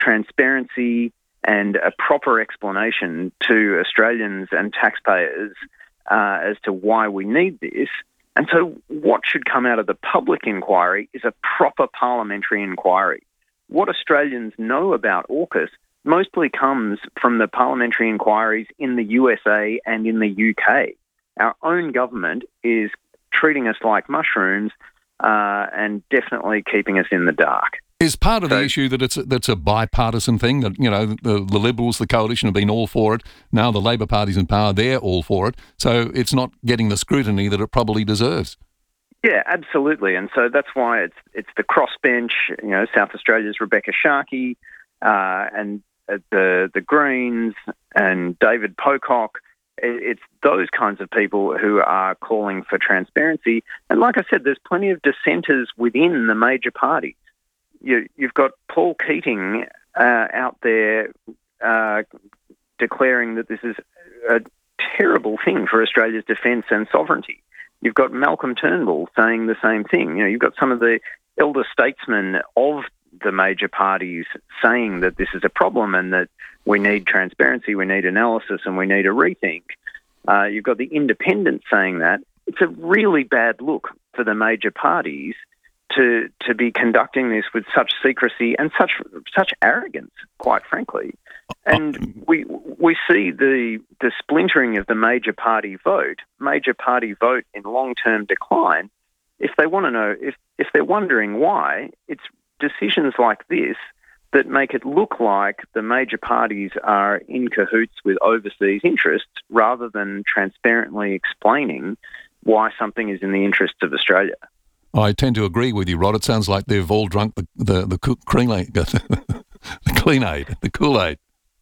transparency and a proper explanation to Australians and taxpayers as to why we need this. And so what should come out of the public inquiry is a proper parliamentary inquiry. What Australians know about AUKUS mostly comes from the parliamentary inquiries in the USA and in the UK. Our own government is treating us like mushrooms and definitely keeping us in the dark. Is part of the issue that that's a bipartisan thing, that, you know, the Liberals, the Coalition have been all for it. Now the Labor Party's in power, they're all for it. So it's not getting the scrutiny that it probably deserves. Yeah, absolutely. And so that's why it's the crossbench, you know, South Australia's Rebecca Sharkey and the Greens and David Pocock. It's those kinds of people who are calling for transparency. And like I said, there's plenty of dissenters within the major parties. You've got Paul Keating out there declaring that this is a terrible thing for Australia's defence and sovereignty. You've got Malcolm Turnbull saying the same thing. You know, you've got some of the elder statesmen of the major parties saying that this is a problem and that we need transparency, we need analysis, and we need a rethink. You've got the independents saying that. It's a really bad look for the major parties to be conducting this with such secrecy and such arrogance, quite frankly. And we see the splintering of the major party vote in long-term decline. If they want to know, if they're wondering why, it's decisions like this that make it look like the major parties are in cahoots with overseas interests rather than transparently explaining why something is in the interests of Australia. I tend to agree with you, Rod. It sounds like they've all drunk the Kool-Aid.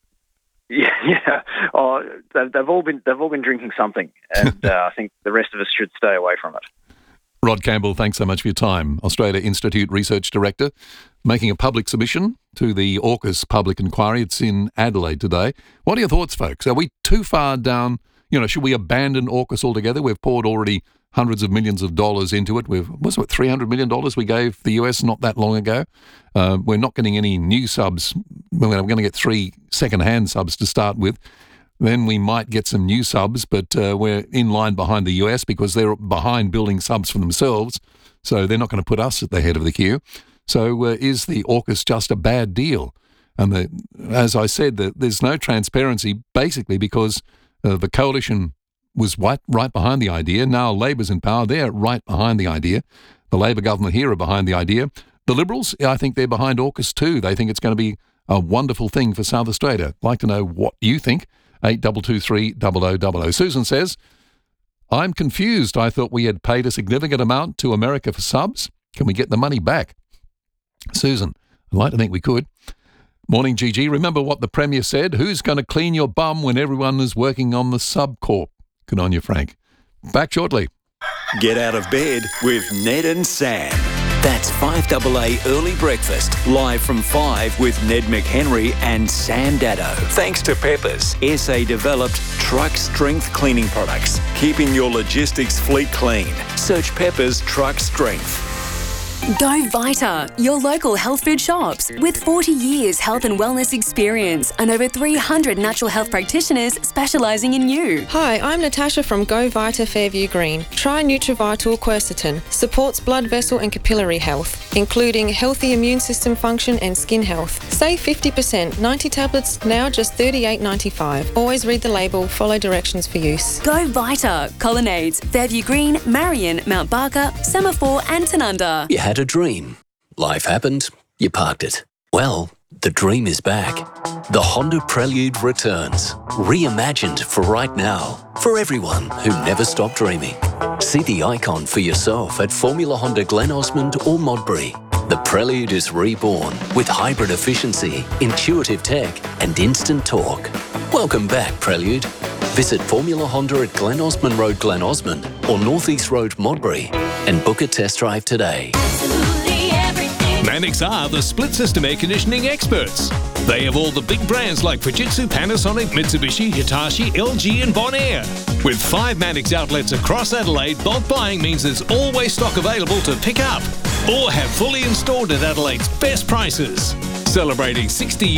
Yeah. Oh, they've all been drinking something, and I think the rest of us should stay away from it. Rod Campbell, thanks so much for your time. Australia Institute Research Director, making a public submission to the AUKUS public inquiry. It's in Adelaide today. What are your thoughts, folks? Are we too far down? You know, should we abandon AUKUS altogether? We've poured already hundreds of millions of dollars into it. $300 million we gave the US not that long ago? We're not getting any new subs. We're going to get 3 second-hand subs to start with. Then we might get some new subs, but we're in line behind the US because they're behind building subs for themselves. So they're not going to put us at the head of the queue. So is the AUKUS just a bad deal? And as I said, there's no transparency basically because the Coalition was right behind the idea. Now Labor's in power. They're right behind the idea. The Labor government here are behind the idea. The Liberals, I think they're behind AUKUS too. They think it's going to be a wonderful thing for South Australia. I'd like to know what you think. 8223 0000. Susan says, I'm confused. I thought we had paid a significant amount to America for subs. Can we get the money back? Susan, I'd like to think we could. Morning, Gigi. Remember what the Premier said? Who's going to clean your bum when everyone is working on the Subcorp? Good on you, Frank. Back shortly. Get out of bed with Ned and Sam. That's 5AA Early Breakfast, live from 5 with Ned McHenry and Sam Daddo. Thanks to Peppers, SA-developed truck strength cleaning products, keeping your logistics fleet clean. Search Peppers Truck Strength. Go Vita, your local health food shops. With 40 years health and wellness experience and over 300 natural health practitioners specialising in you. Hi, I'm Natasha from Go Vita Fairview Green. Try Nutrivital Quercetin. Supports blood vessel and capillary health, including healthy immune system function and skin health. Save 50%. 90 tablets, now just $38.95. Always read the label, follow directions for use. Go Vita. Colonnades, Fairview Green, Marion, Mount Barker, Semaphore and Tanunda. You had a dream. Life happened. You parked it. Well, the dream is back. The Honda Prelude returns. Reimagined for right now. For everyone who never stopped dreaming. See the icon for yourself at Formula Honda Glen Osmond or Modbury. The Prelude is reborn with hybrid efficiency, intuitive tech and instant torque. Welcome back, Prelude. Visit Formula Honda at Glen Osmond Road, Glen Osmond or North East Road, Modbury and book a test drive today. Manix are the split system air conditioning experts. They have all the big brands like Fujitsu, Panasonic, Mitsubishi, Hitachi, LG and Bonaire. With 5 Manix outlets across Adelaide, bulk buying means there's always stock available to pick up or have fully installed at Adelaide's best prices. Celebrating 60